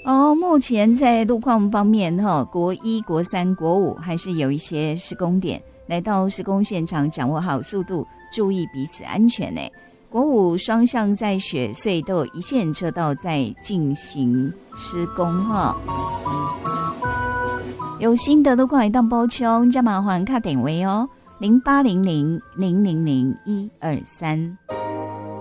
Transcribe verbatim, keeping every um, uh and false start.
哦，目前在路况方面哈，国一、国三、国五还是有一些施工点，来到施工现场掌握好速度，注意彼此安全呢。国五双向在雪隧都有一线车道在进行施工哈。有心得都快当包充，加麻烦卡点位哦，零八零零零零零一二三。